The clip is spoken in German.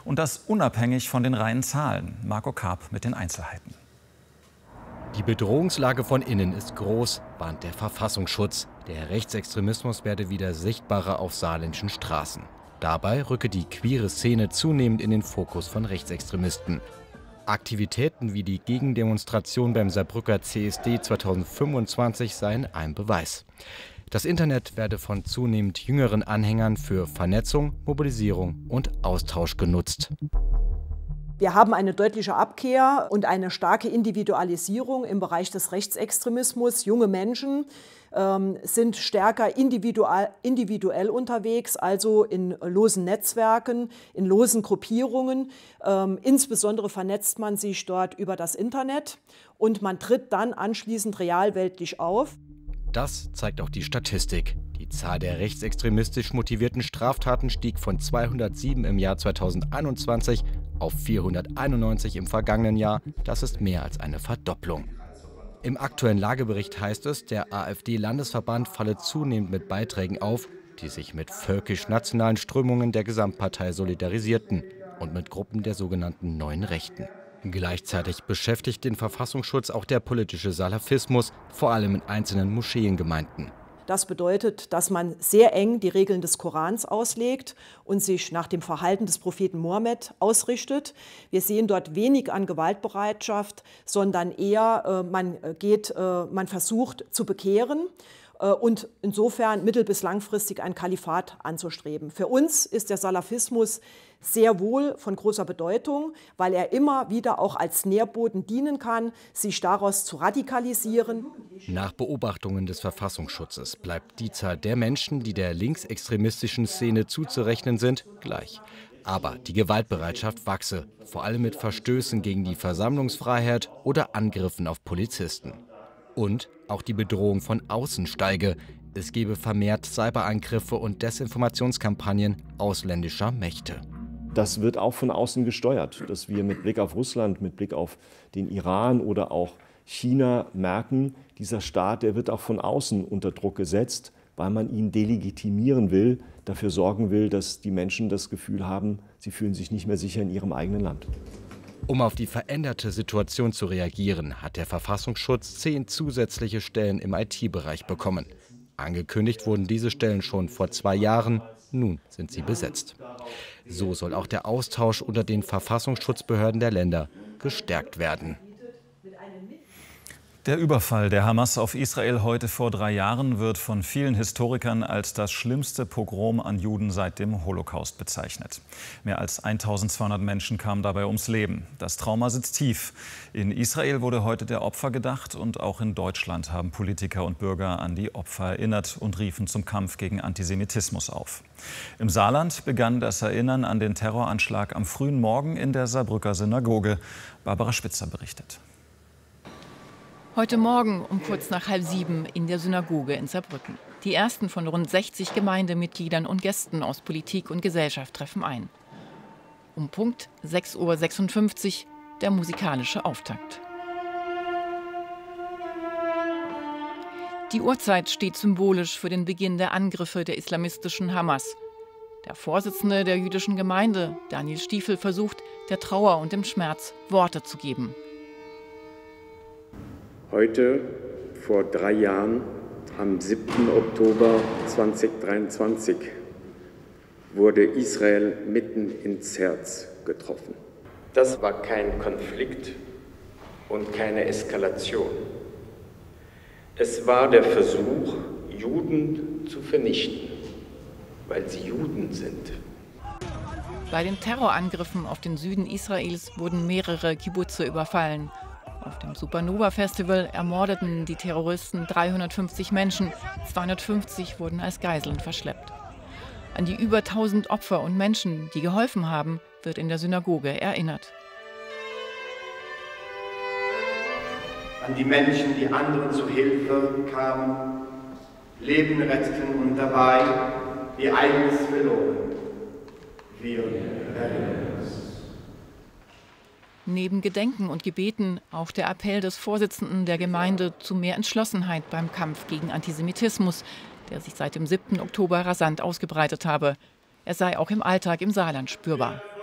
Und das unabhängig von den reinen Zahlen. Marco Karp mit den Einzelheiten. Die Bedrohungslage von innen ist groß, warnt der Verfassungsschutz. Der Rechtsextremismus werde wieder sichtbarer auf saarländischen Straßen. Dabei rücke die queere Szene zunehmend in den Fokus von Rechtsextremisten. Aktivitäten wie die Gegendemonstration beim Saarbrücker CSD 2025 seien ein Beweis. Das Internet werde von zunehmend jüngeren Anhängern für Vernetzung, Mobilisierung und Austausch genutzt. Wir haben eine deutliche Abkehr und eine starke Individualisierung im Bereich des Rechtsextremismus. Junge Menschen sind stärker individuell unterwegs, also in losen Netzwerken, in losen Gruppierungen. Insbesondere vernetzt man sich dort über das Internet und man tritt dann anschließend realweltlich auf. Das zeigt auch die Statistik. Die Zahl der rechtsextremistisch motivierten Straftaten stieg von 207 im Jahr 2021 auf 491 im vergangenen Jahr. Das ist mehr als eine Verdopplung. Im aktuellen Lagebericht heißt es, der AfD-Landesverband falle zunehmend mit Beiträgen auf, die sich mit völkisch-nationalen Strömungen der Gesamtpartei solidarisierten und mit Gruppen der sogenannten Neuen Rechten. Gleichzeitig beschäftigt den Verfassungsschutz auch der politische Salafismus, vor allem in einzelnen Moscheengemeinden. Das bedeutet, dass man sehr eng die Regeln des Korans auslegt und sich nach dem Verhalten des Propheten Mohammed ausrichtet. Wir sehen dort wenig an Gewaltbereitschaft, sondern eher, man versucht zu bekehren und insofern mittel- bis langfristig ein Kalifat anzustreben. Für uns ist der Salafismus sehr wohl von großer Bedeutung, weil er immer wieder auch als Nährboden dienen kann, sich daraus zu radikalisieren. Nach Beobachtungen des Verfassungsschutzes bleibt die Zahl der Menschen, die der linksextremistischen Szene zuzurechnen sind, gleich. Aber die Gewaltbereitschaft wachse, vor allem mit Verstößen gegen die Versammlungsfreiheit oder Angriffen auf Polizisten. Und auch die Bedrohung von außen steige. Es gebe vermehrt Cyberangriffe und Desinformationskampagnen ausländischer Mächte. Das wird auch von außen gesteuert, dass wir mit Blick auf Russland, mit Blick auf den Iran oder auch China merken, dieser Staat, der wird auch von außen unter Druck gesetzt, weil man ihn delegitimieren will, dafür sorgen will, dass die Menschen das Gefühl haben, sie fühlen sich nicht mehr sicher in ihrem eigenen Land. Um auf die veränderte Situation zu reagieren, hat der Verfassungsschutz 10 zusätzliche Stellen im IT-Bereich bekommen. Angekündigt wurden diese Stellen schon vor 2 Jahren, nun sind sie besetzt. So soll auch der Austausch unter den Verfassungsschutzbehörden der Länder gestärkt werden. Der Überfall der Hamas auf Israel heute vor 3 Jahren wird von vielen Historikern als das schlimmste Pogrom an Juden seit dem Holocaust bezeichnet. Mehr als 1200 Menschen kamen dabei ums Leben. Das Trauma sitzt tief. In Israel wurde heute der Opfer gedacht und auch in Deutschland haben Politiker und Bürger an die Opfer erinnert und riefen zum Kampf gegen Antisemitismus auf. Im Saarland begann das Erinnern an den Terroranschlag am frühen Morgen in der Saarbrücker Synagoge. Barbara Spitzer berichtet. Heute Morgen um kurz nach 6:30 in der Synagoge in Saarbrücken. Die ersten von rund 60 Gemeindemitgliedern und Gästen aus Politik und Gesellschaft treffen ein. Um Punkt 6:56 Uhr der musikalische Auftakt. Die Uhrzeit steht symbolisch für den Beginn der Angriffe der islamistischen Hamas. Der Vorsitzende der jüdischen Gemeinde, Daniel Stiefel, versucht, der Trauer und dem Schmerz Worte zu geben. Heute, vor 3 Jahren, am 7. Oktober 2023, wurde Israel mitten ins Herz getroffen. Das war kein Konflikt und keine Eskalation. Es war der Versuch, Juden zu vernichten, weil sie Juden sind. Bei den Terrorangriffen auf den Süden Israels wurden mehrere Kibbutze überfallen. Auf dem Supernova-Festival ermordeten die Terroristen 350 Menschen, 250 wurden als Geiseln verschleppt. An die über 1000 Opfer und Menschen, die geholfen haben, wird in der Synagoge erinnert. An die Menschen, die anderen zu Hilfe kamen, Leben retteten und dabei ihr eigenes verloren. Wir erinnern uns. Neben Gedenken und Gebeten auch der Appell des Vorsitzenden der Gemeinde zu mehr Entschlossenheit beim Kampf gegen Antisemitismus, der sich seit dem 7. Oktober rasant ausgebreitet habe. Er sei auch im Alltag im Saarland spürbar.